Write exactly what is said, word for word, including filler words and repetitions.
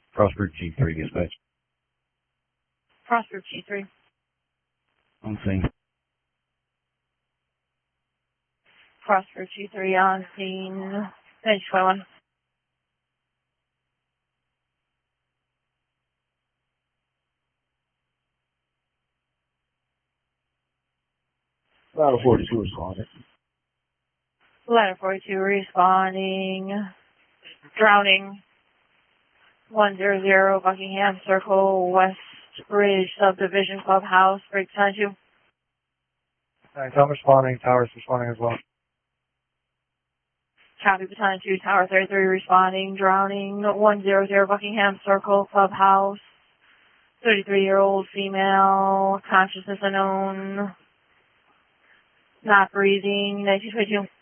Prosper G three dispatch. Prosper G three. On scene. Prosper G three on scene. Page twenty-one. Ladder forty-two responding. Ladder forty-two responding. Drowning. one zero zero Buckingham Circle, West Ridge Subdivision Clubhouse, break time two. Alright, I'm responding, Tower's responding as well. Copy, battalion two, Tower thirty-three responding, drowning, one zero zero Buckingham Circle, Clubhouse, thirty-three-year-old female, consciousness unknown, not breathing, nineteen twenty-two.